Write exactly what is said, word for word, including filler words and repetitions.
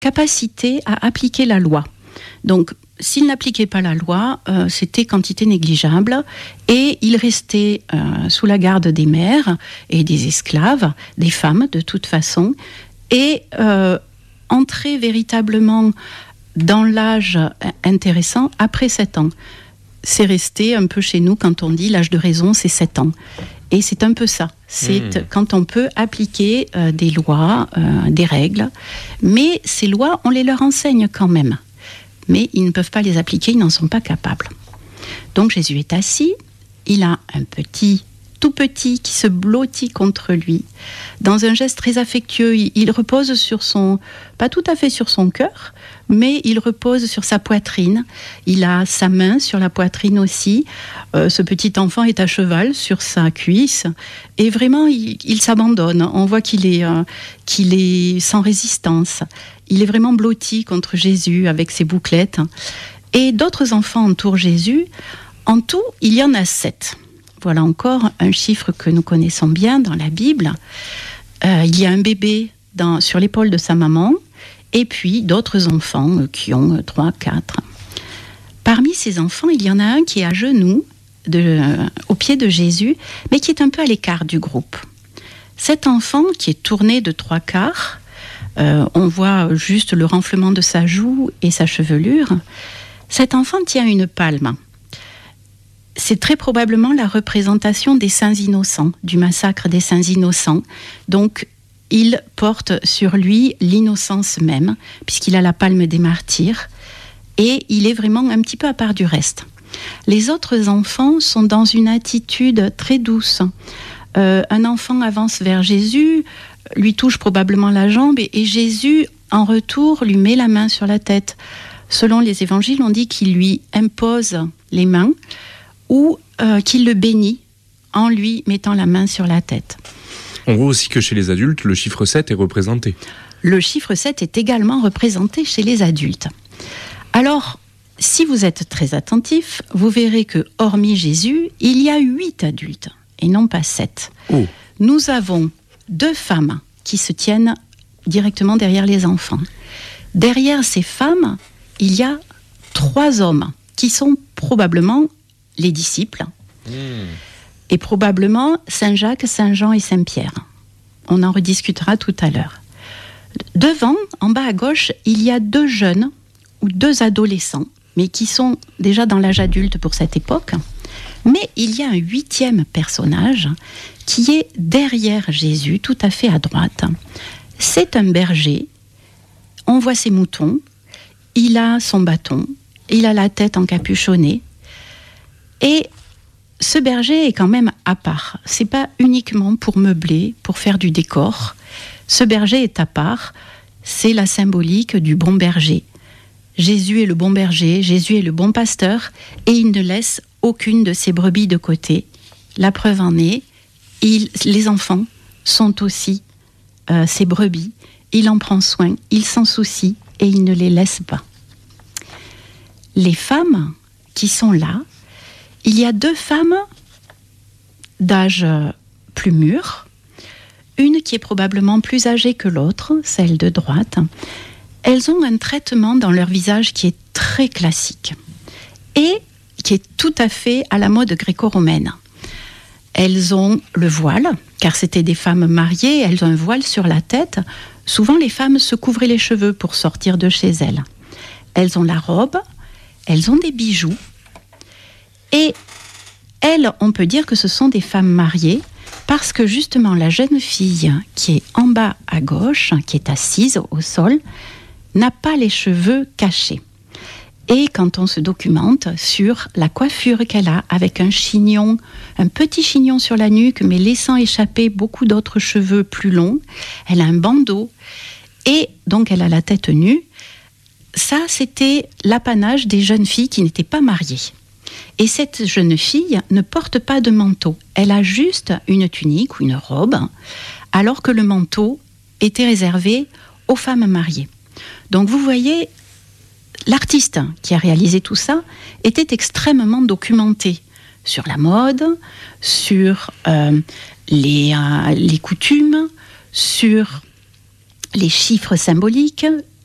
capacité à appliquer la loi. Donc, s'il n'appliquait pas la loi, euh, c'était quantité négligeable et il restait euh, sous la garde des mères et des esclaves, des femmes de toute façon, et euh, entrait véritablement dans l'âge intéressant après sept ans. C'est resté un peu chez nous quand on dit l'âge de raison, c'est sept ans. Et c'est un peu ça. C'est mmh. quand on peut appliquer euh, des lois, euh, des règles, mais ces lois, on les leur enseigne quand même. Mais ils ne peuvent pas les appliquer, ils n'en sont pas capables. Donc Jésus est assis, il a un petit, tout petit, qui se blottit contre lui. Dans un geste très affectueux, il, il repose sur son, pas tout à fait sur son cœur, mais il repose sur sa poitrine. Il a sa main sur la poitrine aussi. Euh, ce petit enfant est à cheval sur sa cuisse. Et vraiment, il, il s'abandonne. On voit qu'il est, euh, qu'il est sans résistance. Il est vraiment blotti contre Jésus avec ses bouclettes. Et d'autres enfants entourent Jésus. En tout, il y en a sept. Voilà encore un chiffre que nous connaissons bien dans la Bible. Euh, il y a un bébé dans, sur l'épaule de sa maman. Et puis d'autres enfants qui ont trois, quatre. Parmi ces enfants, il y en a un qui est à genoux, de, euh, au pied de Jésus, mais qui est un peu à l'écart du groupe. Cet enfant, qui est tourné de trois quarts, euh, on voit juste le renflement de sa joue et sa chevelure. Cet enfant tient une palme. C'est très probablement la représentation des saints innocents, du massacre des saints innocents. Donc, il porte sur lui l'innocence même, puisqu'il a la palme des martyrs, et il est vraiment un petit peu à part du reste. Les autres enfants sont dans une attitude très douce. Euh, un enfant avance vers Jésus, lui touche probablement la jambe, et, et Jésus, en retour, lui met la main sur la tête. Selon les évangiles, on dit qu'il lui impose les mains, ou euh, qu'il le bénit en lui mettant la main sur la tête. On voit aussi que chez les adultes, le chiffre sept est représenté. Le chiffre sept est également représenté chez les adultes. Alors, si vous êtes très attentif, vous verrez que, hormis Jésus, il y a huit adultes, et non pas sept. Oh. Nous avons deux femmes qui se tiennent directement derrière les enfants. Derrière ces femmes, il y a trois hommes qui sont probablement les disciples. Mmh. Et probablement Saint Jacques, Saint Jean et Saint Pierre. On en rediscutera tout à l'heure. Devant, en bas à gauche, il y a deux jeunes ou deux adolescents, mais qui sont déjà dans l'âge adulte pour cette époque. Mais il y a un huitième personnage qui est derrière Jésus, tout à fait à droite. C'est un berger. On voit ses moutons. Il a son bâton. Il a la tête encapuchonnée. Et ce berger est quand même à part. C'est pas uniquement pour meubler, pour faire du décor. Ce berger est à part. C'est la symbolique du bon berger. Jésus est le bon berger, Jésus est le bon pasteur, et il ne laisse aucune de ses brebis de côté. La preuve en est, il, les enfants sont aussi euh, ses brebis. Il en prend soin, il s'en soucie, et il ne les laisse pas. Les femmes qui sont là, il y a deux femmes d'âge plus mûr, une qui est probablement plus âgée que l'autre, celle de droite. Elles ont un traitement dans leur visage qui est très classique et qui est tout à fait à la mode gréco-romaine. Elles ont le voile, car c'était des femmes mariées, elles ont un voile sur la tête. Souvent, les femmes se couvraient les cheveux pour sortir de chez elles. Elles ont la robe, elles ont des bijoux. Et elles, on peut dire que ce sont des femmes mariées, parce que justement la jeune fille qui est en bas à gauche, qui est assise au sol, n'a pas les cheveux cachés. Et quand on se documente sur la coiffure qu'elle a, avec un chignon, un petit chignon sur la nuque, mais laissant échapper beaucoup d'autres cheveux plus longs, elle a un bandeau, et donc elle a la tête nue. Ça, c'était l'apanage des jeunes filles qui n'étaient pas mariées. Et cette jeune fille ne porte pas de manteau. Elle a juste une tunique ou une robe, alors que le manteau était réservé aux femmes mariées. Donc vous voyez, l'artiste qui a réalisé tout ça était extrêmement documenté sur la mode, sur euh, les, euh, les coutumes, sur les chiffres symboliques,